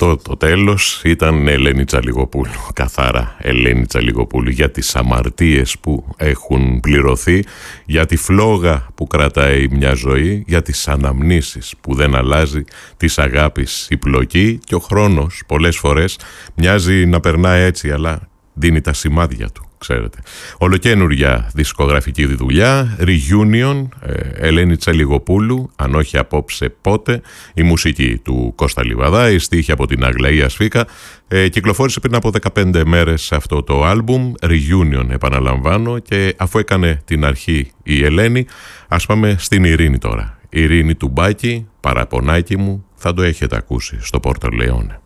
αυτό το τέλος ήταν Ελένη Τσαλιγοπούλου, καθαρά Ελένη Τσαλιγοπούλου, για τις αμαρτίες που έχουν πληρωθεί, για τη φλόγα που κρατάει μια ζωή, για τις αναμνήσεις που δεν αλλάζει, της αγάπης η πλοκή, και ο χρόνος πολλές φορές μοιάζει να περνάει έτσι, αλλά δίνει τα σημάδια του, ξέρετε. Ολοκαίνουργια δισκογραφική δουλειά, reunion, Ελένη Τσαλιγοπούλου, αν όχι απόψε πότε, η μουσική του Κώστα Λιβαδά, η στίχη από την Αγλαία Σφίκα, κυκλοφόρησε πριν από 15 μέρες αυτό το άλμπουμ, reunion επαναλαμβάνω, και αφού έκανε την αρχή η Ελένη, ας πάμε στην Ειρήνη τώρα. Ειρήνη Τουμπάκη, παραπονάκι μου, θα το έχετε ακούσει στο Πόρτο Λεόνε.